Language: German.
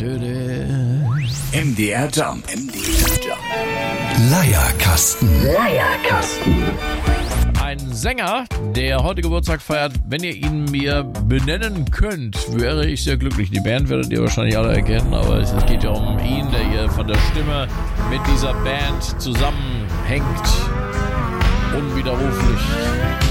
MDR Jump. Leierkasten. Ein Sänger, der heute Geburtstag feiert, wenn ihr ihn mir benennen könnt, wäre ich sehr glücklich. Die Band werdet ihr wahrscheinlich alle erkennen, aber es geht ja um ihn, der hier von der Stimme mit dieser Band zusammenhängt. Unwiderruflich.